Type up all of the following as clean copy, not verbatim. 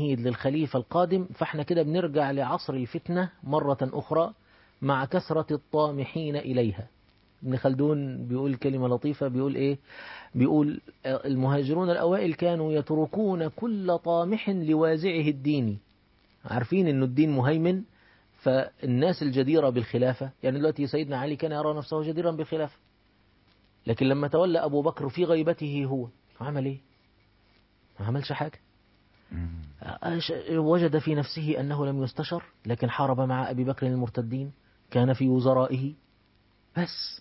التمهيد للخليفة القادم، فاحنا كده بنرجع لعصر الفتنة مرة أخرى مع كثرة الطامحين إليها. ابن خلدون بيقول كلمة لطيفة، بيقول إيه؟ بيقول المهاجرون الأوائل كانوا يتركون كل طامح لوازعه الديني. عارفين إنه الدين مهيمن، فالناس الجديرة بالخلافة، يعني دلوقتي سيدنا علي كان يرى نفسه جديرا بالخلافة، لكن لما تولى أبو بكر في غيبته هو عمل إيه؟ ما عملش حاجة. وجد في نفسه أنه لم يستشر، لكن حارب مع أبي بكر المرتدين، كان في وزرائه بس.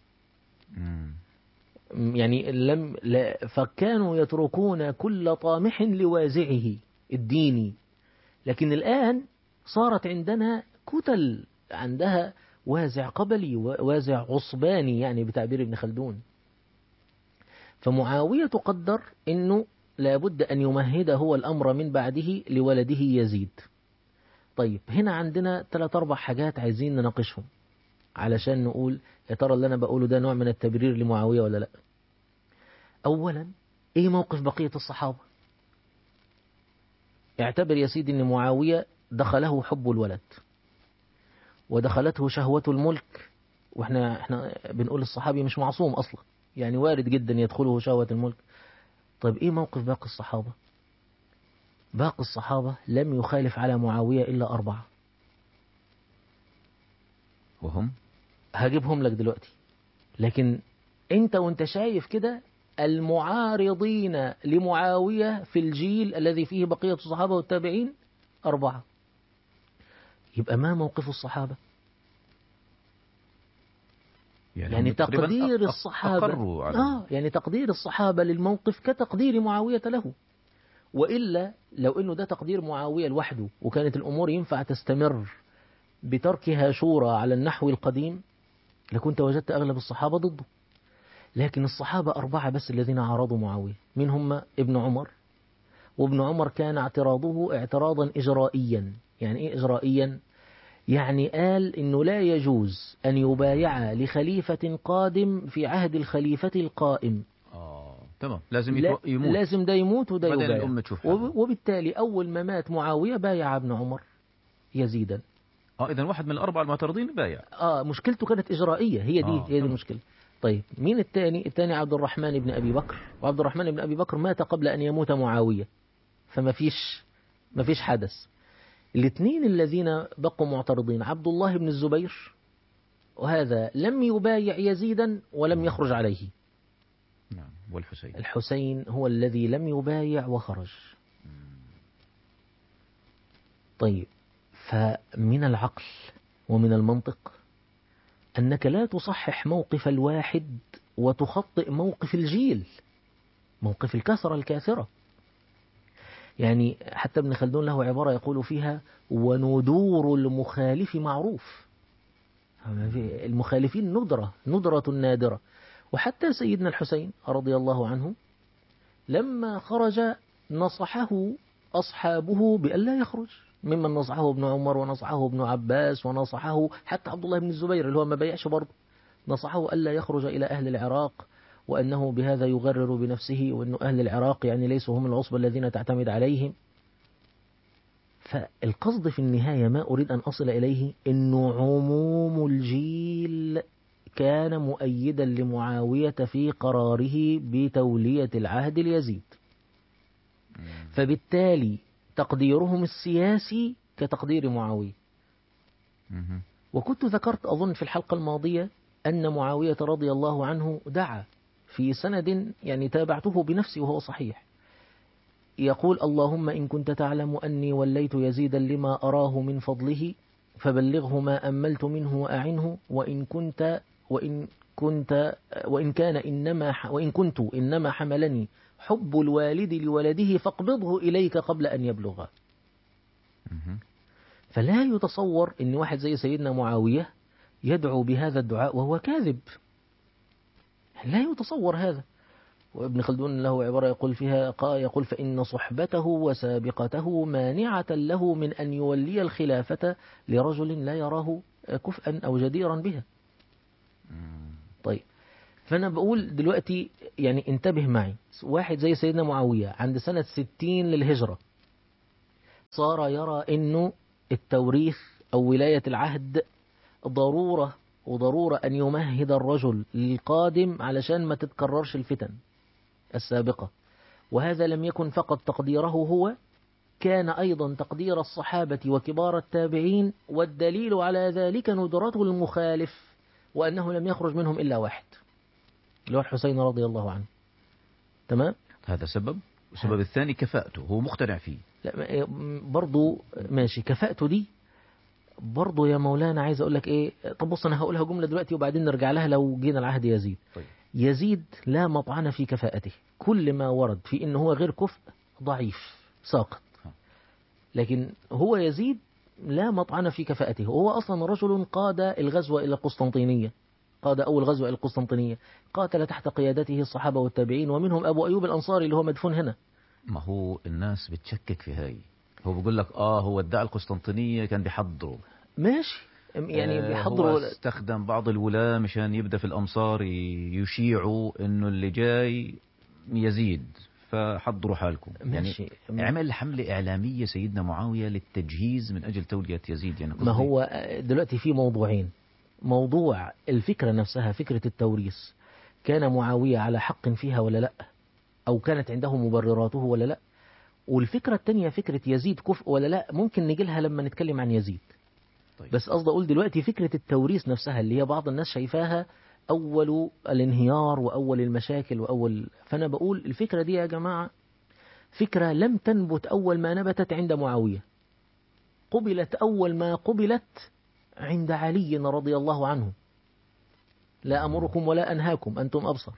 يعني فكانوا يتركون كل طامح لوازعه الديني. لكن الآن صارت عندنا كتل عندها وازع قبلي ووازع عصباني، يعني بتعبير ابن خلدون. فمعاوية تقدر أنه لابد أن يمهد هو الأمر من بعده لولده يزيد. طيب هنا عندنا 3-4 حاجات عايزين نناقشهم علشان نقول يا ترى اللي أنا بقوله ده نوع من التبرير لمعاوية ولا لا. أولا، إيه موقف بقية الصحابة؟ اعتبر يا سيدي أن معاوية دخله حب الولد ودخلته شهوة الملك، وإحنا بنقول الصحابي مش معصوم أصلا، يعني وارد جدا يدخله شهوة الملك. طيب إيه موقف باقي الصحابة؟ باقي الصحابة لم يخالف على معاوية إلا 4، وهم هجيبهم لك دلوقتي. لكن أنت وأنت شايف كده المعارضين لمعاوية في الجيل الذي فيه بقية الصحابة والتابعين 4. يبقى ما موقف الصحابة؟ يعني تقدير الصحابة أقروا على يعني تقدير الصحابة للموقف كتقدير معاوية له. وإلا لو إنه ده تقدير معاوية لوحده وكانت الأمور ينفع تستمر بتركها شورى على النحو القديم، لكنت وجدت أغلب الصحابة ضده. لكن الصحابة 4 بس الذين عارضوا معاوية. من هم؟ ابن عمر. وابن عمر كان اعتراضه اعتراضا إجرائيا. يعني إيه إجرائيا؟ يعني قال إنه لا يجوز أن يبايع لخليفة قادم في عهد الخليفة القائم. تمام، لازم يموت، لازم ده يموت وده بعدين يبايع. الأمة تشوف حالها. وبالتالي أول ما مات معاوية بايع ابن عمر يزيدا. إذن واحد من ال4 المعترضين بايع. مشكلته كانت إجرائية، هي دي تمام. المشكلة. طيب مين الثاني؟ الثاني عبد الرحمن بن أبي بكر، وعبد الرحمن بن أبي بكر مات قبل أن يموت معاوية، فما فيش حدث. الاثنين الذين بقوا معترضين عبد الله بن الزبير، وهذا لم يبايع يزيدا ولم يخرج عليه. نعم. والحسين، الحسين هو الذي لم يبايع وخرج. طيب، فمن العقل ومن المنطق أنك لا تصحح موقف الواحد وتخطئ موقف الجيل، موقف الكثرة الكاثرة. يعني حتى ابن خلدون له عبارة يقول فيها وندور المخالف معروف. المخالفين ندرة نادرة. وحتى سيدنا الحسين رضي الله عنه لما خرج نصحه أصحابه بألا يخرج، ممن نصحه ابن عمر ونصحه ابن عباس ونصحه حتى عبد الله بن الزبير اللي هو ما بيعش برضه، نصحه ألا يخرج إلى أهل العراق، وأنه بهذا يغرر بنفسه، وأن أهل العراق يعني ليسوا هم العصبة الذين تعتمد عليهم. فالقصد في النهاية ما أريد أن أصل إليه أنه عموم الجيل كان مؤيدا لمعاوية في قراره بتولية العهد ليزيد. فبالتالي تقديرهم السياسي كتقدير معاوية. وكنت ذكرت أظن في الحلقة الماضية أن معاوية رضي الله عنه دعا في سند يعني تابعته بنفسي وهو صحيح، يقول اللهم إن كنت تعلم أني وليت يزيدا لما أراه من فضله فبلغه ما أملت منه وأعنه، وإن كنت إنما حملني حب الوالد لولده فاقبضه إليك قبل أن يبلغ. فلا يتصور أن واحد زي سيدنا معاوية يدعو بهذا الدعاء وهو كاذب، لا يتصور هذا. وابن خلدون له عبارة يقول فيها يقول فإن صحبته وسابقته مانعة له من أن يولي الخلافة لرجل لا يراه كفءا أو جديرا بها. طيب، فأنا بقول دلوقتي يعني انتبه معي، واحد زي سيدنا معاوية عند سنة 60 للهجرة صار يرى أنه التوريث أو ولاية العهد ضرورة، وضرورة أن يمهد الرجل للقادم علشان ما تتكررش الفتن السابقة. وهذا لم يكن فقط تقديره هو، كان أيضا تقدير الصحابة وكبار التابعين، والدليل على ذلك ندرته المخالف، وأنه لم يخرج منهم إلا واحد اللي هو الحسين رضي الله عنه. تمام. هذا سبب. السبب الثاني كفاءته، هو مقتنع فيه. لا برضو ماشي، كفاءته دي برضو يا مولانا عايز أقول لك إيه. طب بص أنا هقولها جملة دلوقتي وبعدين نرجع لها لو جينا العهد يزيد. طيب. يزيد لا مطعن في كفاءته، كل ما ورد في إنه هو غير كفء ضعيف ساقط، لكن هو يزيد لا مطعن في كفاءته. هو أصلا رجل قاد الغزو إلى القسطنطينية، قاد أول غزوة إلى القسطنطينية، قاتل تحت قيادته الصحابة والتابعين، ومنهم أبو أيوب الأنصاري اللي هو مدفون هنا. ما هو الناس بتشكك في هاي، هو بيقول لك هو ادعى القسطنطينية كان بيحضره، ماشي يعني هو بيحضروا. استخدم بعض الولاة مشان يبدأ في الأمصار يشيعوا إنه اللي جاي يزيد، فحضروا حالكم. ماشي. يعني عمل حملة إعلامية سيدنا معاوية للتجهيز من أجل تولية يزيد. يعني ما هو دلوقتي في موضوعين، موضوع الفكرة نفسها، فكرة التوريث، كان معاوية على حق فيها ولا لا، أو كانت عنده مبرراته ولا لا. والفكرة التانية فكرة يزيد كفء ولا لا، ممكن نجيلها لما نتكلم عن يزيد. طيب. بس قصد أقول دلوقتي فكرة التوريث نفسها اللي هي بعض الناس شايفاها أول الانهيار وأول المشاكل وأول، فأنا بقول الفكرة دي يا جماعة فكرة لم تنبت أول ما نبتت عند معاوية، قبلت أول ما قبلت عند علي رضي الله عنه. لا أمركم ولا أنهاكم أنتم أبصر.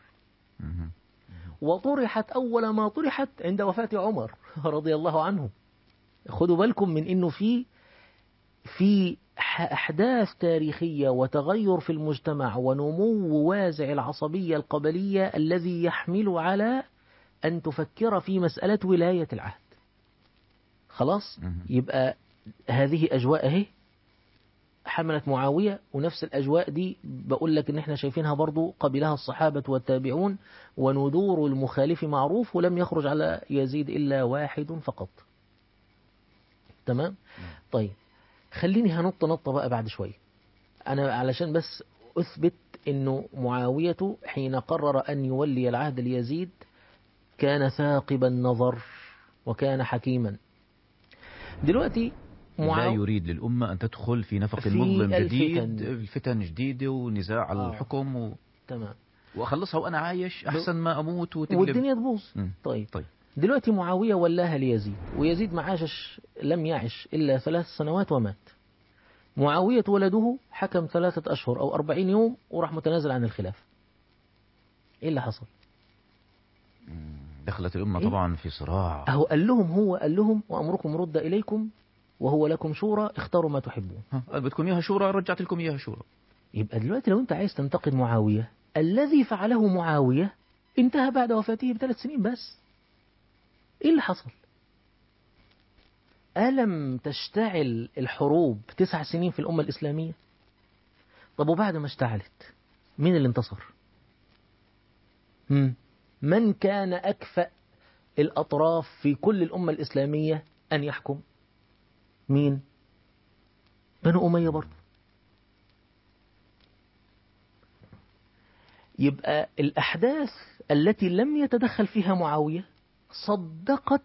وطرحت أول ما طرحت عند وفاة عمر رضي الله عنه. خدوا بالكم من إنه في أحداث تاريخية وتغير في المجتمع ونمو وازع العصبية القبلية الذي يحمل على أن تفكر في مسألة ولاية العهد. خلاص يبقى هذه أجواءه حملت معاوية، ونفس الأجواء دي بقول لك إن إحنا شايفينها برضو قبلها الصحابة والتابعون، وندور المخالف معروف، ولم يخرج على يزيد إلا واحد فقط. تمام. طيب خليني هنط نطة بقى بعد شوية، أنا علشان بس أثبت إنه معاوية حين قرر أن يولي العهد ليزيد كان ثاقب النظر وكان حكيما. دلوقتي لا يريد للأمة أن تدخل في نفق مظلم جديد، الفتن جديدة ونزاع على الحكم تمام، وأخلصها وأنا عايش أحسن ما أموت وتقلب والدنيا تبوظ. طيب دلوقتي معاوية ولاها ليزيد، ويزيد لم يعش إلا 3 سنوات ومات. معاوية ولده حكم 3 أشهر أو 40 يوم وراح متنازل عن الخلافة. إيه اللي حصل؟ دخلت الأمة طبعا في صراع. قال لهم وأمركم رد إليكم وهو لكم شورى اختاروا ما تحبون. بدكم إياها شورى رجعت لكم إياها شورى. يبقى دلوقتي لو أنت عايز تنتقد معاوية، الذي فعله معاوية انتهى بعد وفاته ب3 سنين بس. إيه اللي حصل؟ ألم تشتعل الحروب 9 سنين في الأمة الإسلامية؟ طب وبعد ما اشتعلت مين اللي انتصر؟ من كان أكفأ الأطراف في كل الأمة الإسلامية أن يحكم؟ مين؟ بنو أمية برضه. يبقى الأحداث التي لم يتدخل فيها معاوية صدقت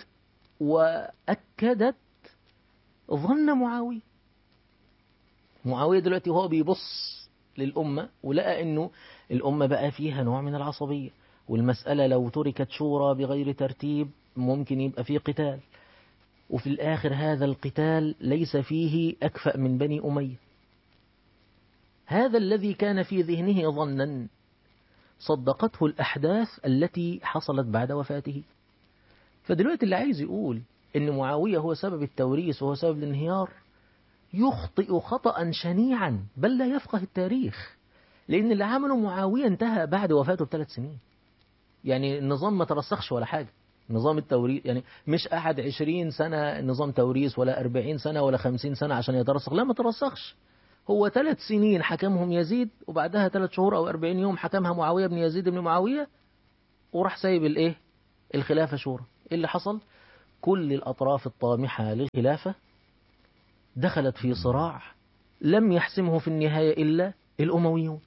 وأكدت ظن معاوية دلوقتي وهو بيبص للأمة ولقى أنه الأمة بقى فيها نوع من العصبية، والمسألة لو تركت شورى بغير ترتيب ممكن يبقى فيه قتال، وفي الآخر هذا القتال ليس فيه أكفأ من بني أمية. هذا الذي كان في ذهنه ظنا صدقته الأحداث التي حصلت بعد وفاته. فدلوقتي اللي عايز يقول إن معاوية هو سبب التوريث وهو سبب الانهيار يخطئ خطأ شنيعا، بل لا يفقه التاريخ، لأن اللي عمله معاوية انتهى بعد وفاته ب3 سنين. يعني النظام ما ترسخش ولا حاجة، نظام التوريث يعني مش قعد 20 سنة نظام توريث ولا 40 سنة ولا 50 سنة عشان يترسخ، لا ما ترسخش. هو 3 سنين حكمهم يزيد، وبعدها 3 شهور أو 40 يوم حكمها معاوية بن يزيد بن معاوية، وراح سايب الخلافة شورى. إيه اللي حصل؟ كل الأطراف الطامحة للخلافة دخلت في صراع لم يحسمه في النهاية إلا الأمويون.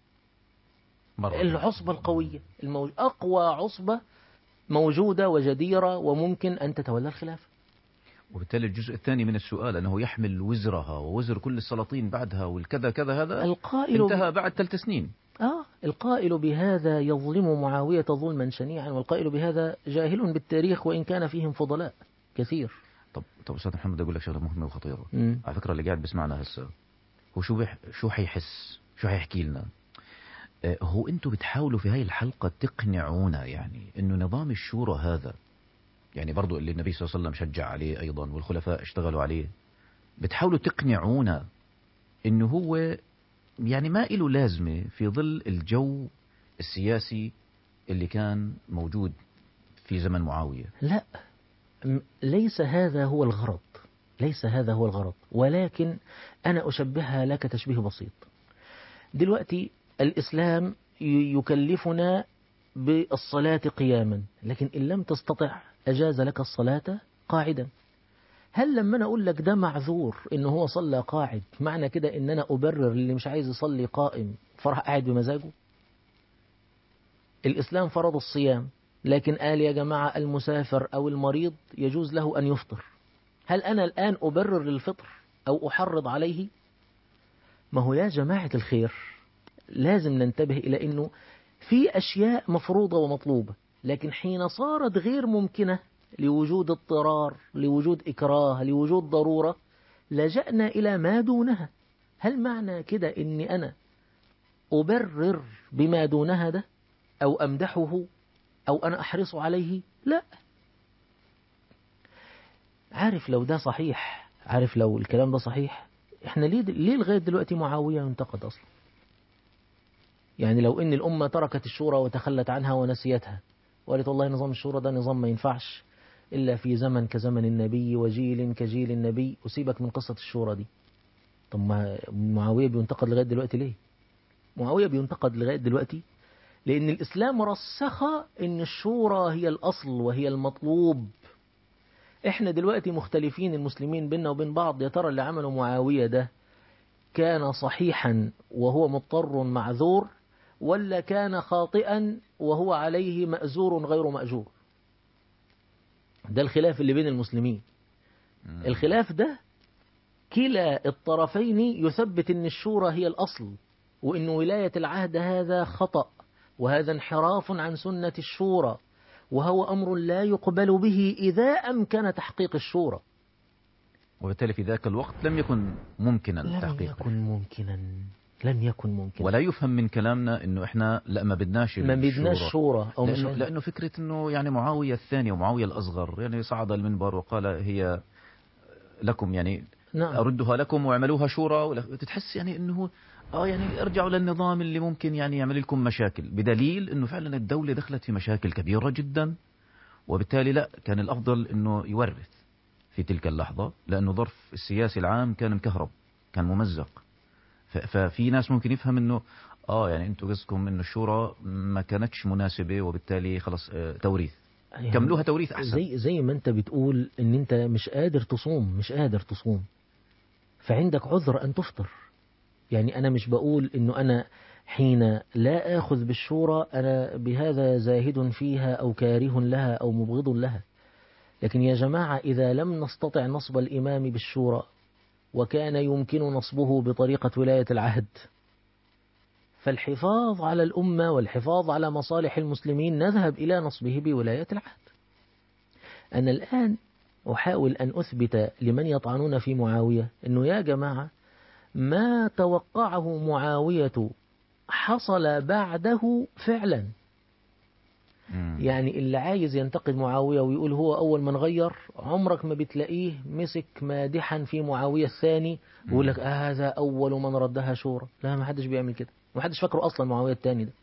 العصبة القوية أقوى عصبة موجودة وجديرة وممكن أن تتولى الخلافة. وبالتالي الجزء الثاني من السؤال أنه يحمل وزرها ووزر كل السلاطين بعدها والكذا كذا، هذا انتهى بعد 3 سنين. القائل بهذا يظلم معاوية ظلما شنيعا، والقائل بهذا جاهل بالتاريخ وإن كان فيهم فضلاء كثير. طب أستاذ محمد، أقول لك شغلة مهمة وخطيرة. على فكرة اللي قاعد بسمعنا هسه هو شو حيحس، شو حيحكي لنا. هو أنتوا بتحاولوا في هاي الحلقة تقنعونا يعني إنه نظام الشورى هذا، يعني برضو اللي النبي صلى الله عليه وسلم شجع عليه أيضا والخلفاء اشتغلوا عليه، بتحاولوا تقنعونا إنه هو يعني ما إله لازمة في ظل الجو السياسي اللي كان موجود في زمن معاوية. لا، ليس هذا هو الغرض، ليس هذا هو الغرض، ولكن أنا أشبهها لك تشبيه بسيط. دلوقتي الإسلام يكلفنا بالصلاة قياما، لكن إن لم تستطع أجاز لك الصلاة قاعدا. هل لما أنا أقول لك ده معذور إنه هو صلى قاعد، معنى كده إن أنا أبرر اللي مش عايز يصلي قائم فرح قاعد بمزاجه؟ الإسلام فرض الصيام، لكن قال يا جماعة المسافر أو المريض يجوز له أن يفطر. هل أنا الآن أبرر للفطر أو أحرض عليه؟ ما هو يا جماعة الخير لازم ننتبه إلى أنه في أشياء مفروضة ومطلوبة، لكن حين صارت غير ممكنة لوجود اضطرار، لوجود إكراه، لوجود ضرورة، لجأنا إلى ما دونها. هل معنى كده أني أنا أبرر بما دونها ده أو أمدحه أو أنا أحرص عليه؟ لا. عارف لو ده صحيح، عارف لو الكلام ده صحيح، احنا ليه لغاية دلوقتي معاوية ينتقد أصلا؟ يعني لو ان الأمة تركت الشورى وتخلت عنها ونسيتها وقالت والله نظام الشورى ده نظام ما ينفعش إلا في زمن كزمن النبي وجيل كجيل النبي، وسيبك من قصة الشورى دي. طب ما معاوية بينتقد لغاية دلوقتي ليه؟ معاوية بينتقد لغاية دلوقتي لأن الإسلام رسخ إن الشورى هي الأصل وهي المطلوب. إحنا دلوقتي مختلفين المسلمين بيننا وبين بعض، يا ترى اللي عمله معاوية ده كان صحيحا وهو مضطر معذور، ولا كان خاطئا وهو عليه مأزور غير مأجور؟ ده الخلاف اللي بين المسلمين. الخلاف ده كلا الطرفين يثبت ان الشورى هي الأصل، وان ولاية العهد هذا خطأ، وهذا انحراف عن سنة الشورى، وهو أمر لا يقبل به إذا أمكن تحقيق الشورى. وبالتالي في ذاك الوقت لم يكن ممكنا تحقيقه. لم يكن ممكنا. ولا يفهم من كلامنا انه احنا لا ما بدناش الشورى أو لأنه فكرة انه يعني معاوية الثاني ومعاوية الأصغر يعني صعد المنبر وقال هي لكم، يعني نعم. أردها لكم واعملوها شورى، تتحس يعني انه يعني ارجعوا للنظام اللي ممكن يعني يعمل لكم مشاكل، بدليل انه فعلا الدولة دخلت في مشاكل كبيرة جدا. وبالتالي لا، كان الأفضل انه يورث في تلك اللحظة، لأنه ظرف السياسي العام كان مكهرب، كان ممزق. ففي ناس ممكن يفهم انه يعني انتوا قصدكم انه الشورى ما كانتش مناسبة وبالتالي خلص توريث، يعني كملوها توريث احسن. زي ما انت بتقول ان انت مش قادر تصوم، فعندك عذر ان تفطر. يعني انا مش بقول انه انا حين لا اخذ بالشورى انا بهذا زاهد فيها او كاره لها او مبغض لها، لكن يا جماعة إذا لم نستطع نصب الإمام بالشورى وكان يمكن نصبه بطريقة ولاية العهد، فالحفاظ على الأمة والحفاظ على مصالح المسلمين نذهب إلى نصبه بولاية العهد. أنا الآن أحاول أن أثبت لمن يطعنون في معاوية أنه يا جماعة ما توقعه معاوية حصل بعده فعلا. يعني اللي عايز ينتقد معاوية ويقول هو أول من غير، عمرك ما بتلاقيه مسك مادحا في معاوية الثاني ويقول لك هذا أول من ردها شورى. لا، ما حدش بيعمل كده، ما حدش فاكره أصلا معاوية الثاني ده.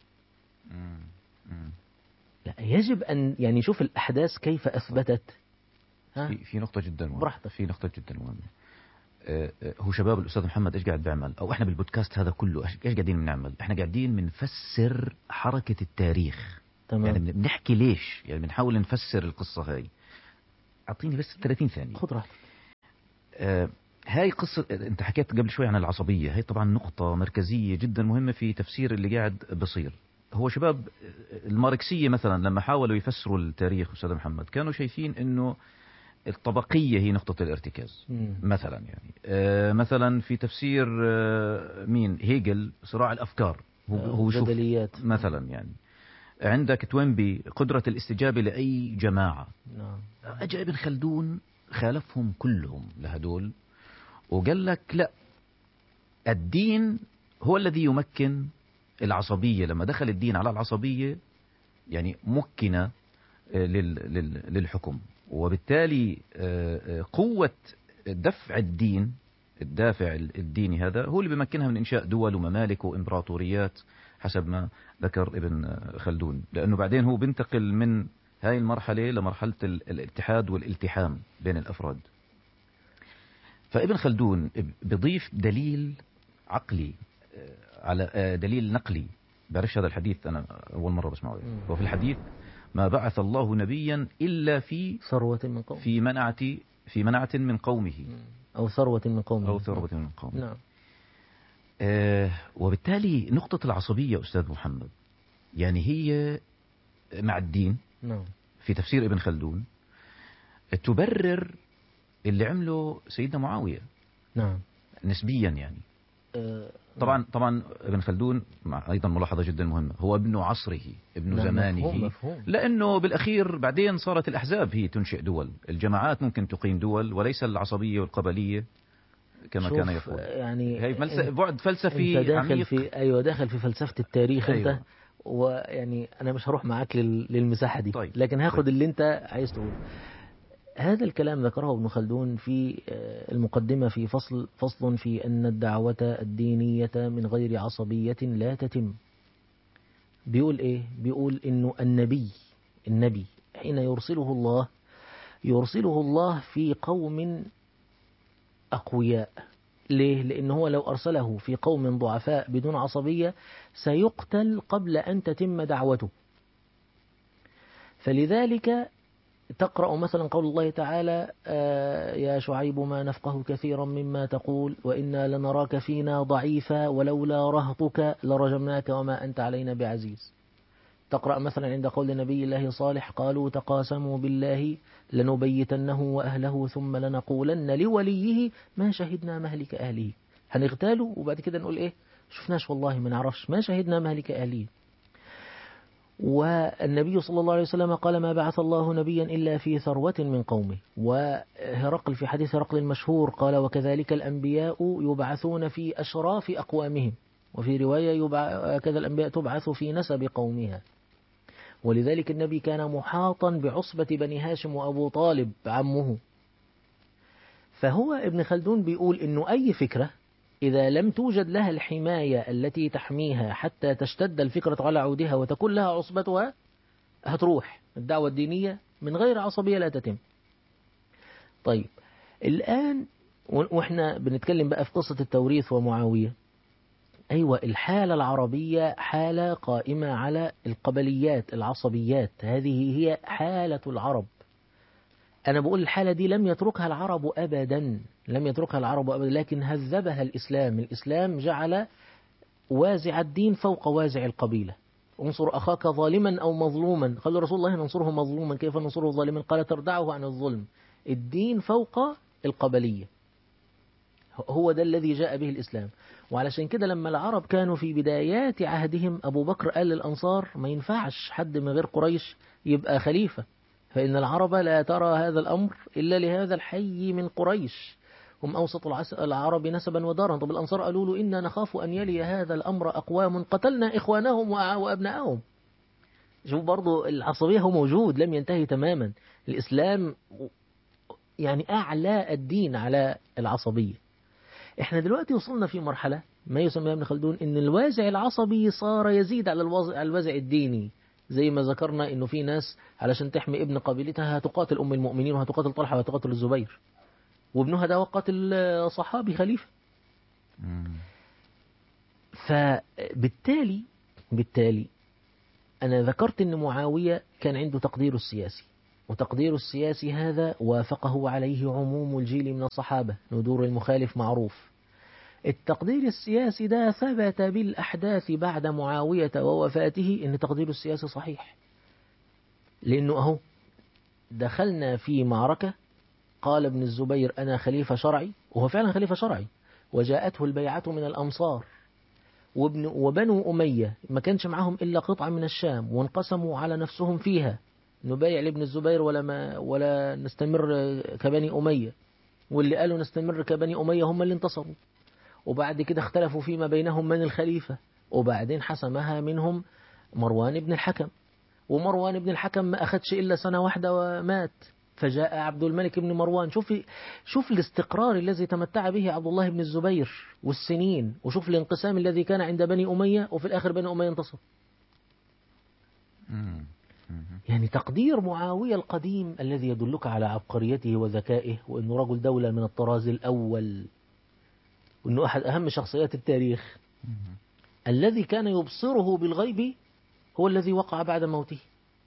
لا، يجب أن يعني شوف الأحداث كيف أثبتت. في نقطة جدا مهمة. براحتك. في نقطة جدا مهمة. هو شباب الأستاذ محمد إيش قاعد بيعمل، أو إحنا بالبودكاست هذا كله إيش قاعدين بنعمل؟ إحنا قاعدين بنفسر حركة التاريخ. تمام. يعني بنحكي ليش، يعني بنحاول نفسر القصة هاي. أعطيني بس 30 ثانية. خذ راحتك. هاي قصة أنت حكيت قبل شوي عن العصبية، هاي طبعا نقطة مركزية جدا مهمة في تفسير اللي قاعد بصير. هو شباب الماركسية مثلا لما حاولوا يفسروا التاريخ أستاذ محمد كانوا شايفين أنه الطبقية هي نقطة الارتكاز مثلا، يعني مثلا في تفسير مين هيجل صراع الأفكار، هو شوف مثلا يعني عندك توينبي قدرة الاستجابة لأي جماعة. أجا ابن خلدون خالفهم كلهم لهدول وقال لك لا، الدين هو الذي يمكن العصبية. لما دخل الدين على العصبية يعني مكن للحكم، وبالتالي قوة دفع الدين، الدافع الديني هذا هو اللي بيمكنها من إنشاء دول وممالك وإمبراطوريات حسب ما ذكر ابن خلدون. لأنه بعدين هو بينتقل من هاي المرحلة لمرحلة الاتحاد والالتحام بين الأفراد. فابن خلدون بيضيف دليل عقلي على دليل نقلي. بعرفش هذا الحديث، أنا أول مرة بسمعه. وفي الحديث ما بعث الله نبيا إلا في ثروة من قومه، في منعة من قومه، أو ثروة من قومه، أو ثروة من قومه. نعم. وبالتالي نقطة العصبية أستاذ محمد يعني هي مع الدين. نعم. في تفسير ابن خلدون تبرر اللي عمله سيدنا معاوية. نعم. نسبيا يعني. طبعا ابن خلدون مع أيضا ملاحظة جدا مهمة، هو ابن عصره، ابن زمانه. مفهوم. لأنه بالأخير بعدين صارت الأحزاب هي تنشئ دول، الجماعات ممكن تقيم دول وليس العصبية والقبلية كما كان يقول. يعني هي بعد فلسفي انت داخل عميق. داخل في فلسفة التاريخ. أيوة. انت ويعني أنا مش هروح معاك للمساحة دي. طيب. لكن هاخد اللي انت عايز تقول. هذا الكلام ذكره ابن خلدون في المقدمة في فصل في أن الدعوة الدينية من غير عصبية لا تتم. بيقول إيه؟ بيقول إنه النبي حين يرسله الله في قوم أقوياء. ليه؟ لأنه هو لو أرسله في قوم ضعفاء بدون عصبية سيقتل قبل أن تتم دعوته. فلذلك تقرأ مثلا قول الله تعالى يا شعيب ما نفقه كثيرا مما تقول وإنا لنراك فينا ضعيفا ولولا رهطك لرجمناك وما أنت علينا بعزيز. تقرأ مثلا عند قول نبي الله صالح قالوا تقاسموا بالله لنبيتنه وأهله ثم لنقولن لوليه ما شهدنا مهلك أهله. هنغتاله وبعد كده نقول إيه؟ شفناش والله ما نعرفش، ما شهدنا مهلك أهله. والنبي صلى الله عليه وسلم قال ما بعث الله نبيا إلا في ثروة من قومه. وهرقل في حديث هرقل المشهور قال وكذلك الأنبياء يبعثون في أشراف أقوامهم، وفي رواية كذا الأنبياء تبعث في نسب قومها. ولذلك النبي كان محاطا بعصبة بني هاشم وأبو طالب عمه. فهو ابن خلدون بيقول إنه أي فكرة إذا لم توجد لها الحماية التي تحميها حتى تشتد الفكرة على عودها وتكون لها عصبتها هتروح. الدعوة الدينية من غير عصبية لا تتم. طيب الآن وإحنا بنتكلم بقى في قصة التوريث ومعاوية، أيوة الحالة العربية حالة قائمة على القبليات العصبيات، هذه هي حالة العرب. أنا بقول الحالة دي لم يتركها العرب أبدا، لكن هذبها الإسلام. الإسلام جعل وازع الدين فوق وازع القبيلة. انصر أخاك ظالما أو مظلوما، قال رسول الله ننصره مظلوما كيف ننصره ظالما؟ قال تردعه عن الظلم. الدين فوق القبلية، هو ده الذي جاء به الإسلام. وعلشان كده لما العرب كانوا في بدايات عهدهم أبو بكر قال للأنصار ما ينفعش حد من غير قريش يبقى خليفة، فإن العرب لا ترى هذا الأمر إلا لهذا الحي من قريش، هم أوسط العرب نسبا ودارا. طب الأنصار قالوا له إنا نخاف أن يلي هذا الأمر أقوام قتلنا إخوانهم وأبنائهم. شوف برضو العصبية هو موجود، لم ينتهي تماما. الإسلام يعني أعلى الدين على العصبية. احنا دلوقتي وصلنا في مرحلة ما يسمى ابن خلدون ان الوازع العصبي صار يزيد على الوازع الديني. زي ما ذكرنا انه في ناس علشان تحمي ابن قبيلتها هتقاتل ام المؤمنين وهتقاتل طلحة وهتقاتل الزبير، وابنها ده وقاتل صحابي خليفة. فبالتالي أنا ذكرت أن معاوية كان عنده تقدير السياسي، وتقدير السياسي هذا وافقه عليه عموم الجيل من الصحابة، ندور المخالف معروف. التقدير السياسي ده ثبت بالأحداث بعد معاوية ووفاته إن تقدير السياسي صحيح، لأنه أهو دخلنا في معركة قال ابن الزبير أنا خليفة شرعي، وهو فعلا خليفة شرعي، وجاءته البيعة من الأمصار، وبنو أمية ما كانش معهم إلا قطعة من الشام، وانقسموا على نفسهم فيها، نبايع لابن الزبير ولا نستمر كبني أمية، واللي قالوا نستمر كبني أمية هم اللي انتصروا. وبعد كده اختلفوا فيما بينهم من الخليفة، وبعدين حسمها منهم مروان بن الحكم، ومروان بن الحكم ما أخدش إلا سنة واحدة ومات، فجاء عبد الملك بن مروان. شوف الاستقرار الذي تمتع به عبد الله بن الزبير والسنين، وشوف الانقسام الذي كان عند بني أمية، وفي الآخر بني أمية انتصر. يعني تقدير معاوية القديم الذي يدلك على عبقريته وذكائه، وأنه رجل دولة من الطراز الأول، وأنه أحد أهم شخصيات التاريخ، الذي كان يبصره بالغيب هو الذي وقع بعد موته.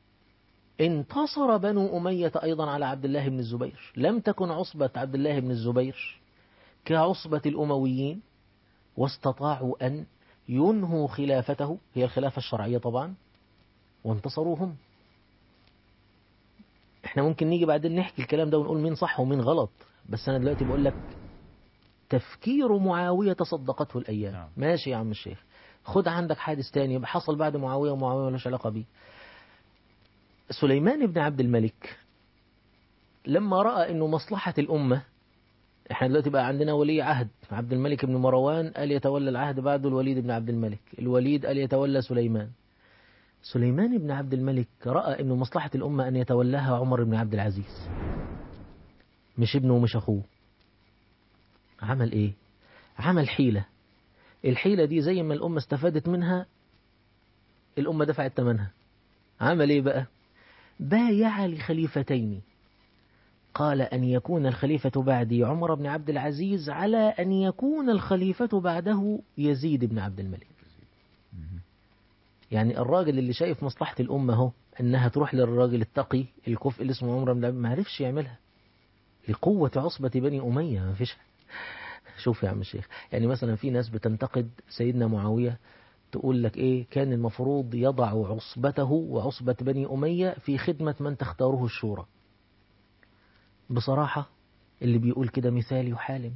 انتصر بنو أمية أيضا على عبد الله بن الزبير، لم تكن عصبة عبد الله بن الزبير كعصبة الأمويين، واستطاعوا أن ينهوا خلافته، هي الخلافة الشرعية طبعا، وانتصروا هم. احنا ممكن نيجي بعدين نحكي الكلام ده ونقول مين صح ومين غلط، بس أنا دلوقتي بقول لك تفكير معاوية صدقته الأيام. ماشي يا عم الشيخ، خد عندك حادث تاني حصل بعد معاوية، ومعاوية ملوش علاقة بيه. سليمان بن عبد الملك لما رأى أنه مصلحة الأمة، احنا دلوقتي بقى عندنا ولي عهد عبد الملك بن مروان، قال يتولى العهد بعده الوليد بن عبد الملك، الوليد قال يتولى سليمان. سليمان بن عبد الملك رأى أنه مصلحة الأمة أن يتولاها عمر بن عبد العزيز، مش ابنه ومش أخوه. عمل إيه؟ عمل حيلة. الحيلة دي زي ما الأمة استفادت منها، الأمة دفعت ثمنها. عمل إيه بقى؟ بايع لخليفتين، قال أن يكون الخليفة بعدي عمر بن عبد العزيز، على أن يكون الخليفة بعده يزيد بن عبد الملك. يعني الراجل اللي شايف مصلحة الأمة هو أنها تروح للراجل التقي الكفء اللي اسمه عمر بن عبد، ما عرفش يعملها لقوة عصبة بني أمية، ما فيش. شوف يا عم الشيخ، يعني مثلا في ناس بتنتقد سيدنا معاوية، تقول لك إيه، كان المفروض يضع عصبته وعصبة بني أمية في خدمة من تختاره الشورى. بصراحة اللي بيقول كده مثالي وحالم.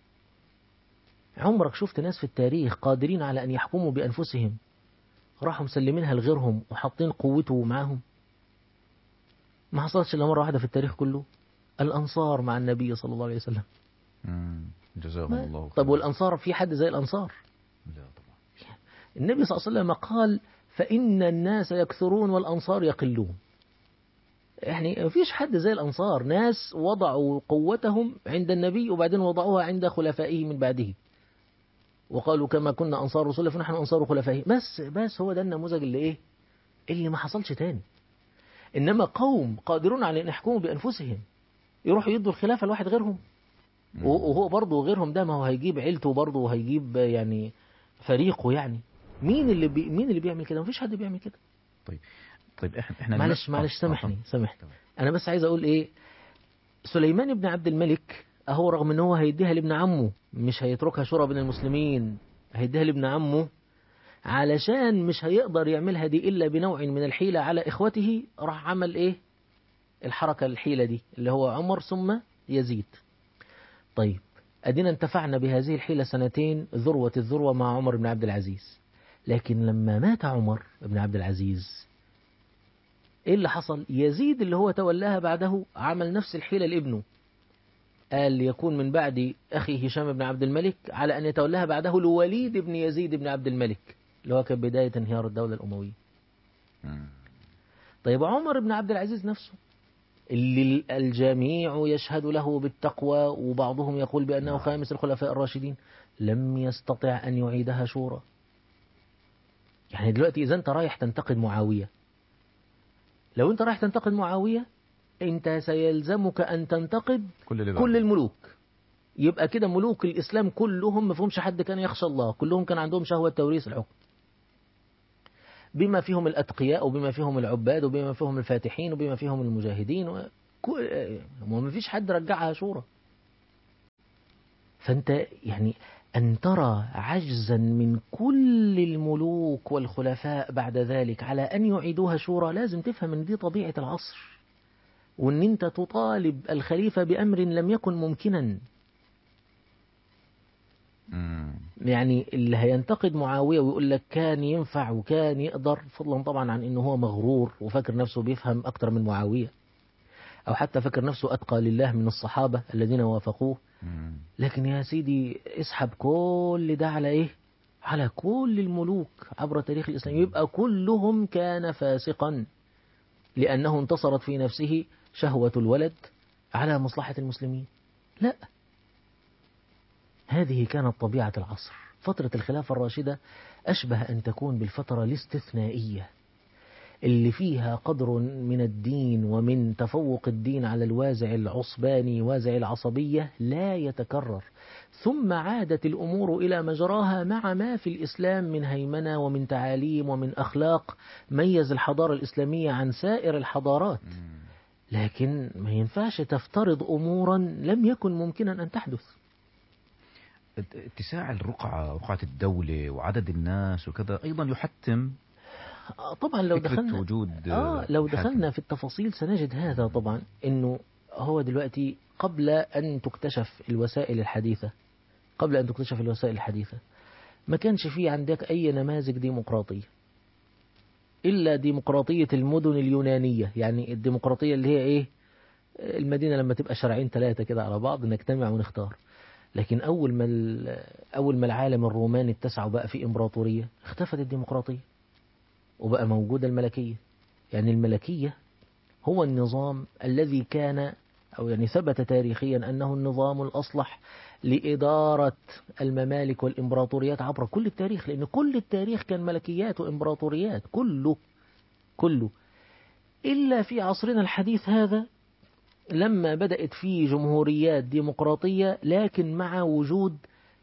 عمرك شفت ناس في التاريخ قادرين على أن يحكموا بأنفسهم راحوا مسلمينها لغيرهم وحاطين قوته معاهم؟ ما حصلتش إلا مرة واحدة في التاريخ كله، الأنصار مع النبي صلى الله عليه وسلم. جزاهم الله خير. طب والأنصار في حد زي الأنصار؟ لا طبعا. النبي صلى الله عليه وسلم قال فإن الناس يكثرون والأنصار يقلون. يعني ما فيش حد زي الأنصار، ناس وضعوا قوتهم عند النبي وبعدين وضعوها عند خلفائه من بعده، وقالوا كما كنا أنصار رسول الله فنحن أنصار خلفائه. بس هو ده النموذج اللي إيه، اللي ما حصلش تاني. إنما قوم قادرون على أن يحكموا بأنفسهم يروحوا يدوا الخلافة لواحد غيرهم، وهو برضه غيرهم ده ما هو هيجيب عيلته برضه، وهيجيب يعني فريقه. يعني مين اللي بيعمل كده؟ مفيش حد بيعمل كده. طيب احنا معلش سامحني. انا بس عايز اقول ايه، سليمان بن عبد الملك اهو رغم ان هو هيديها لابن عمه، مش هيتركها شورى بين المسلمين، هيديها لابن عمه علشان مش هيقدر يعملها دي الا بنوع من الحيلة على اخوته. راح عمل ايه الحركة الحيلة دي اللي هو عمر ثم يزيد. طيب ادينا انتفعنا بهذه الحيلة سنتين، ذروة الذروة مع عمر بن عبد العزيز. لكن لما مات عمر بن عبد العزيز ايه اللي حصل؟ يزيد اللي هو تولاها بعده عمل نفس الحيلة لابنه، قال يكون من بعد أخي هشام بن عبد الملك على أن يتولاها بعده الوليد بن يزيد بن عبد الملك، اللي هو كان بداية انهيار الدولة الأموية. طيب عمر بن عبد العزيز نفسه اللي الجميع يشهد له بالتقوى، وبعضهم يقول بأنه خامس الخلفاء الراشدين، لم يستطع أن يعيدها شورى. يعني دلوقتي إذا أنت رايح تنتقد معاوية، لو أنت رايح تنتقد معاوية أنت سيلزمك أن تنتقد كل الملوك. يبقى كده ملوك الإسلام كلهم ما فيهمش حد كان يخشى الله، كلهم كان عندهم شهوة توريث الحكم. بما فيهم الأتقياء وبما فيهم العباد وبما فيهم الفاتحين وبما فيهم المجاهدين وما فيش حد رجعها شورى. فأنت يعني أن ترى عجزا من كل الملوك والخلفاء بعد ذلك على أن يعيدوها شورى، لازم تفهم أن دي طبيعة العصر، وأن أنت تطالب الخليفة بأمر لم يكن ممكنا. يعني اللي هينتقد معاوية ويقول لك كان ينفع وكان يقدر، فضلا طبعا عن أنه هو مغرور وفكر نفسه بيفهم أكتر من معاوية، أو حتى فكر نفسه أتقى لله من الصحابة الذين وافقوه. لكن يا سيدي اسحب كل ده على إيه؟ على كل الملوك عبر تاريخ الإسلام، يبقى كلهم كان فاسقا لأنه انتصرت في نفسه شهوة الولد على مصلحة المسلمين. لا، هذه كانت طبيعة العصر. فترة الخلافة الراشدة أشبه أن تكون بالفترة الاستثنائية اللي فيها قدر من الدين ومن تفوق الدين على الوازع العصباني وازع العصبية لا يتكرر، ثم عادت الأمور إلى مجراها مع ما في الإسلام من هيمنة ومن تعاليم ومن أخلاق ميز الحضارة الإسلامية عن سائر الحضارات. لكن ما ينفعش تفترض أمورا لم يكن ممكنا أن تحدث. اتساع رقعة الدولة وعدد الناس وكذا أيضا يحتم طبعا لو دخلنا وجود لو دخلنا في التفاصيل سنجد هذا طبعا. إنه هو دلوقتي قبل أن تكتشف الوسائل الحديثة ما كانش فيه عندك أي نماذج ديمقراطية إلا ديمقراطية المدن اليونانية. يعني الديمقراطية اللي هي إيه؟ المدينة لما تبقى شرعين 3 كده على بعض نجتمع ونختار. لكن أول ما العالم الروماني اتسع وبقى في إمبراطورية، اختفت الديمقراطية وبقى موجودة الملكية. يعني الملكية هو النظام الذي كان، أو يعني ثبت تاريخيا أنه النظام الأصلح لإدارة الممالك والإمبراطوريات عبر كل التاريخ، لأن كل التاريخ كان ملكيات وإمبراطوريات كله إلا في عصرنا الحديث هذا لما بدأت فيه جمهوريات ديمقراطية، لكن مع وجود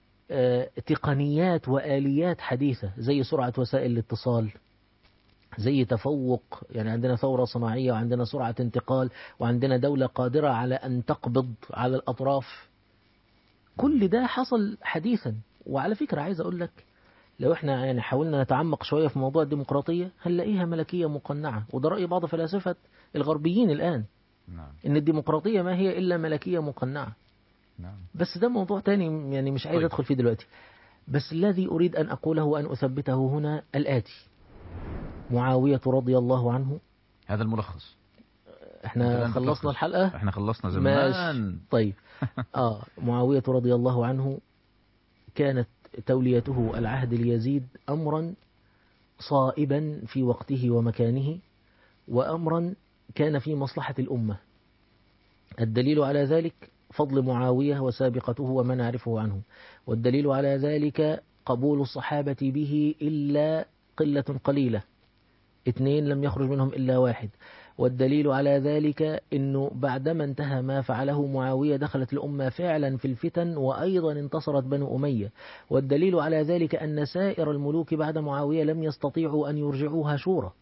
تقنيات وآليات حديثة زي سرعة وسائل الاتصال، زي تفوق. يعني عندنا ثورة صناعية وعندنا سرعة انتقال وعندنا دولة قادرة على أن تقبض على الأطراف. كل ده حصل حديثا. وعلى فكرة عايز أقول لك، لو احنا يعني حاولنا نتعمق شوية في موضوع الديمقراطية هنلاقيها ملكية مقنعة، وده رأي بعض فلاسفة الغربيين الآن. نعم. إن الديمقراطية ما هي إلا ملكية مقنعة. نعم. بس ده موضوع تاني يعني مش عايز أدخل فيه دلوقتي. بس الذي أريد أن أقوله وأن أثبته هنا الآتي: معاوية رضي الله عنه. هذا الملخص. احنا خلصنا الحلقة. احنا خلصنا زمان. طيب. معاوية رضي الله عنه كانت توليته العهد اليزيد أمرا صائبا في وقته ومكانه، وأمرا كان في مصلحة الأمة. الدليل على ذلك فضل معاوية وسابقته وما نعرفه عنه، والدليل على ذلك قبول الصحابة به إلا قلة قليلة، 2 لم يخرج منهم إلا 1. والدليل على ذلك أنه بعدما انتهى ما فعله معاوية دخلت الأمة فعلا في الفتن، وأيضا انتصرت بنو أمية. والدليل على ذلك أن سائر الملوك بعد معاوية لم يستطيعوا أن يرجعوها شورى.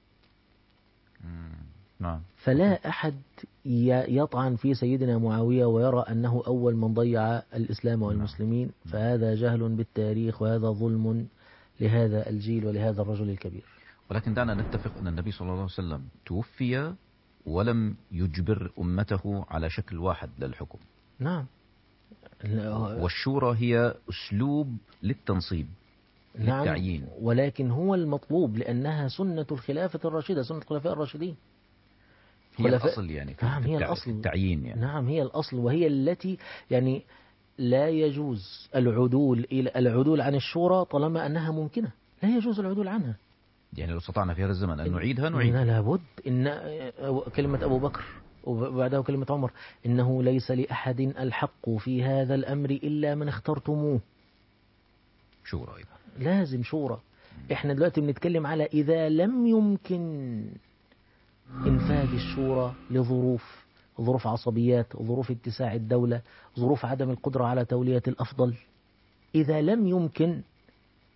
فلا أحد يطعن في سيدنا معاوية ويرى أنه أول من ضيع الإسلام والمسلمين، فهذا جهل بالتاريخ وهذا ظلم لهذا الجيل ولهذا الرجل الكبير. ولكن دعنا نتفق أن النبي صلى الله عليه وسلم توفي ولم يجبر أمته على شكل واحد للحكم. نعم. والشورى هي أسلوب للتنصيب، نعم، للتعيين. ولكن هو المطلوب لأنها سنة الخلافة الراشدة، سنة الخلفاء الراشدين. هي الأصل يعني. نعم، هي الأصل. التعيين يعني. نعم، هي الأصل، وهي التي يعني لا يجوز العدول عن الشورى طالما أنها ممكنة. لا يجوز العدول عنها. يعني لو استطعنا في هذا الزمن أن نعيدها إن لابد. إن كلمة أبو بكر وبعدها كلمة عمر: إنه ليس لأحد الحق في هذا الأمر إلا من اخترتموه. شورى أيضا. لازم شورى. إحنا دلوقتي بنتكلم على إذا لم يمكن إنفاذ الشورى ظروف عصبيات، ظروف اتساع الدولة، ظروف عدم القدرة على تولية الأفضل. إذا لم يمكن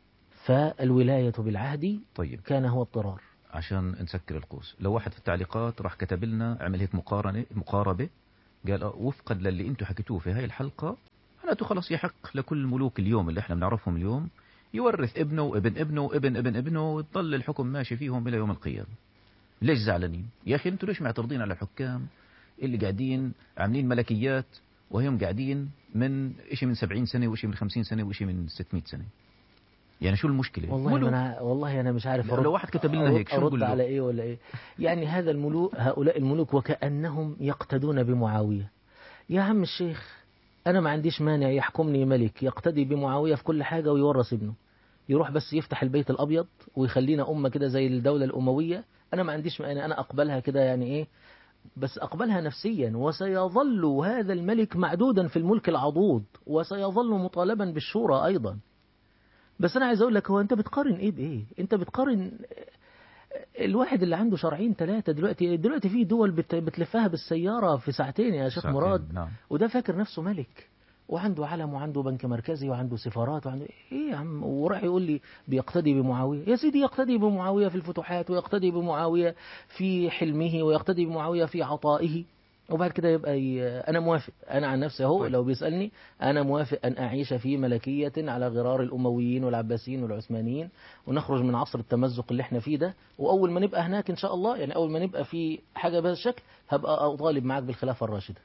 فالولاية بالعهد طيب كان هو اضطرار. عشان نسكر القوس، لو واحد في التعليقات راح كتب لنا عمل هيك مقاربة، قال وفقا للي انتم حكيتوه في هاي الحلقة معناته خلص يحق لكل ملوك اليوم اللي احنا بنعرفهم اليوم يورث ابنه وابن ابنه وابن ابن ابنه ويضل الحكم ماشي فيهم الى يوم القيامة. ليش زعلانين يا اخي؟ انتوا ليش معترضين على الحكام اللي قاعدين عاملين ملكيات وهم قاعدين من شيء من 70 سنة وشيء من 50 سنة وشيء من 600 سنة؟ يعني شو المشكلة؟ والله أنا مش عارف لو واحد كتب لنا هيك شو نقول له؟ على إيه ولا إيه؟ يعني هؤلاء الملوك وكأنهم يقتدون بمعاوية. يا عم الشيخ، أنا ما عنديش مانع يحكمني ملك يقتدي بمعاوية في كل حاجة ويورث ابنه، يروح بس يفتح البيت الأبيض ويخلينا أمة كده زي الدولة الأموية. أنا ما عنديش مانع، أنا أقبلها كده يعني إيه، بس أقبلها نفسيا. وسيظل هذا الملك معدودا في الملك العضوض، وسيظل مطالبا بالشورى أيضا. بس أنا عايز أقول لك، هو أنت بتقارن إيه بإيه؟ أنت بتقارن الواحد اللي عنده شرعين ثلاثة دلوقتي في دول بتلفها بالسيارة في ساعتين يا شيخ مراد. نعم. وده فاكر نفسه ملك، وعنده علم وعنده بنك مركزي وعنده سفارات وعنده ايه يا عم، وراح يقول لي بيقتدي بمعاوية. يا سيدي يقتدي بمعاوية في الفتوحات، ويقتدي بمعاوية في حلمه، ويقتدي بمعاوية في عطائه، وبعد كده أنا موافق. أنا عن نفسي أهو لو بيسألني أنا موافق أن أعيش في ملكية على غرار الأمويين والعباسيين والعثمانيين، ونخرج من عصر التمزق اللي احنا فيه ده. وأول ما نبقى هناك إن شاء الله، يعني أول ما نبقى في حاجة بهذا الشكل، هبقى أطالب معاك بالخلافة الراشدة.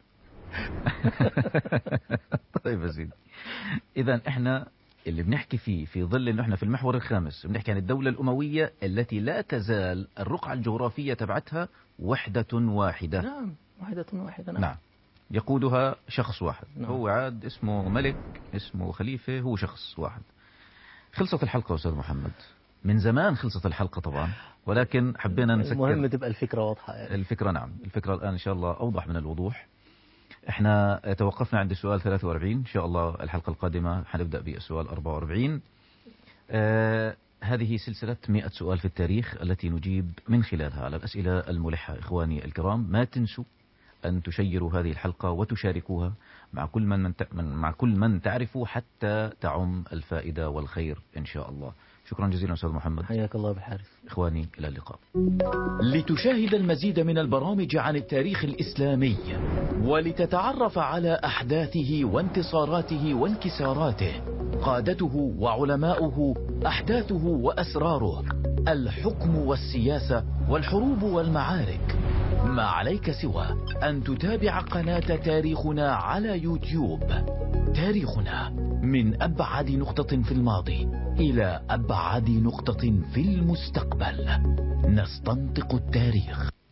طيب يا سيدي، إذا احنا اللي بنحكي فيه في ظل انه احنا في المحور الخامس بنحكي عن الدولة الأموية التي لا تزال الرقعة الجغرافية تبعتها وحدة واحدة. نعم، وحدة واحدة. نعم. يقودها شخص واحد. نعم. هو عاد اسمه ملك، اسمه خليفة، هو شخص واحد. خلصت الحلقة أستاذ محمد، من زمان خلصت الحلقة طبعا، ولكن حبينا نسكر. المهم تبقى الفكرة واضحة يعني. الفكرة نعم، الفكرة الآن إن شاء الله أوضح من الوضوح. احنا توقفنا عند السؤال 43، إن شاء الله الحلقة القادمة حنبدأ بالسؤال 44. هذه سلسلة 100 سؤال في التاريخ التي نجيب من خلالها على الأسئلة الملحة. إخواني الكرام، ما تنسوا أن تشيروا هذه الحلقة وتشاركوها مع كل من تعرفوا حتى تعم الفائدة والخير إن شاء الله. شكرا جزيلا أستاذ محمد. حياك الله بالحارث. إخواني إلى اللقاء. لتشاهد المزيد من البرامج عن التاريخ الإسلامي، ولتتعرف على أحداثه وانتصاراته وانكساراته، قادته وعلماؤه، أحداثه وأسراره، الحكم والسياسة والحروب والمعارك، ما عليك سوى أن تتابع قناة تاريخنا على يوتيوب. تاريخنا، من أبعد نقطة في الماضي إلى أبعد نقطة في المستقبل، نستنطق التاريخ.